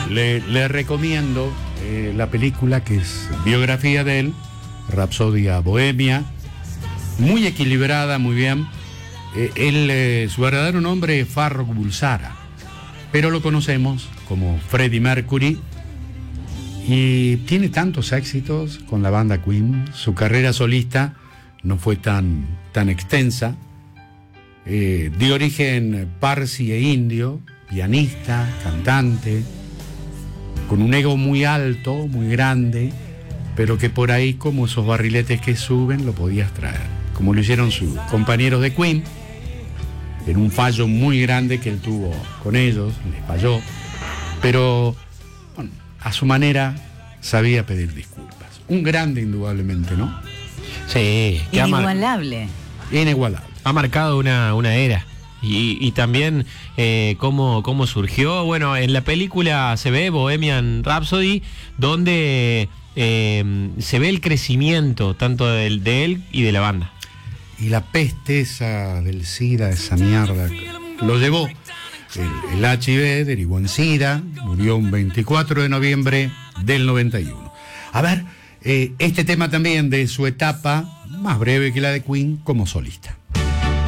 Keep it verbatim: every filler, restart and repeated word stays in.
le, le recomiendo eh, la película que es biografía de él, Rapsodia Bohemia, muy equilibrada, muy bien. Eh, él, eh, su verdadero nombre es Farrokh Bulsara, pero lo conocemos como Freddie Mercury y tiene tantos éxitos con la banda Queen. Su carrera solista no fue tan, tan extensa, eh, de origen parsi e indio, pianista, cantante, con un ego muy alto, muy grande, pero que por ahí, como esos barriletes que suben, lo podías traer, como lo hicieron sus compañeros de Queen, en un fallo muy grande que él tuvo con ellos, les falló, pero bueno, a su manera sabía pedir disculpas. Un grande indudablemente, ¿no? Sí. que ha mar- Inigualable. Inigualable. Ha marcado una, una era. Y, y también eh, cómo, cómo surgió. Bueno, en la película se ve Bohemian Rhapsody, donde eh, se ve el crecimiento tanto de, de él y de la banda. Y la peste esa del SIDA, esa mierda, lo llevó. El, el H I V derivó en SIDA, murió un veinticuatro de noviembre del noventa y uno. A ver, eh, este tema también de su etapa, más breve que la de Queen, como solista.